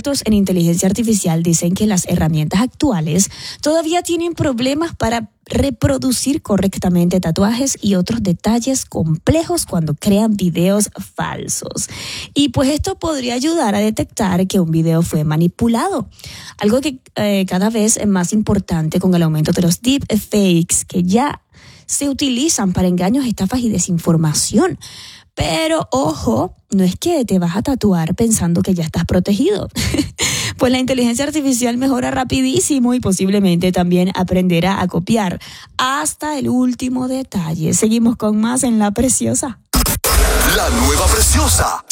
expertos en inteligencia artificial dicen que las herramientas actuales todavía tienen problemas para reproducir correctamente tatuajes y otros detalles complejos cuando crean videos falsos. Y pues esto podría ayudar a detectar que un video fue manipulado. Algo que cada vez es más importante con el aumento de los deepfakes que ya se utilizan para engaños, estafas y desinformación. Pero ojo, no es que te vas a tatuar pensando que ya estás protegido. Pues la inteligencia artificial mejora rapidísimo y posiblemente también aprenderá a copiar hasta el último detalle. Seguimos con más en La Preciosa. La Nueva Preciosa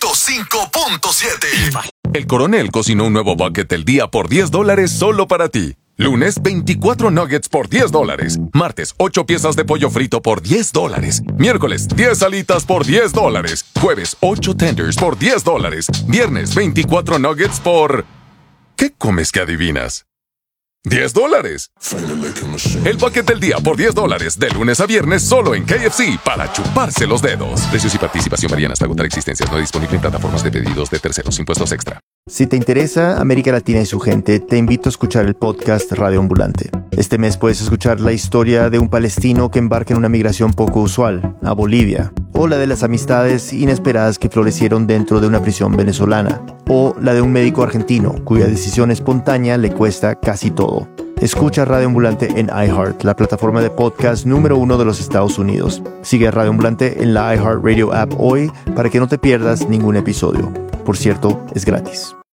105.7. El Coronel cocinó un nuevo bucket del día por $10 solo para ti. Lunes, 24 nuggets por $10. Martes, 8 piezas de pollo frito por $10. Miércoles, 10 alitas por $10. Jueves, 8 tenders por $10. Viernes, 24 nuggets por... ¿Qué comes que adivinas? $10. El bucket del día por $10, de lunes a viernes solo en KFC, para chuparse los dedos. Precios y participación varían hasta agotar existencias. No disponible en plataformas de pedidos de terceros. Impuestos extra. Si te interesa América Latina y su gente, te invito a escuchar el podcast Radio Ambulante. Este mes puedes escuchar la historia de un palestino que embarca en una migración poco usual, a Bolivia, o la de las amistades inesperadas que florecieron dentro de una prisión venezolana, o la de un médico argentino cuya decisión espontánea le cuesta casi todo. Escucha Radio Ambulante en iHeart, la plataforma de podcast número 1 de los Estados Unidos. Sigue a Radio Ambulante en la iHeartRadio app hoy para que no te pierdas ningún episodio. Por cierto, es gratis.